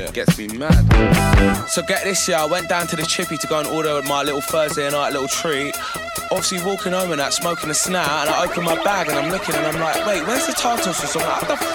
Gets me mad. So get this, I went down to the Chippy to go and order my little Thursday night little treat. Obviously walking home and that, smoking a snap, and I open my bag and I'm looking and I'm like, wait, where's the tartar sauce? I'm like, what the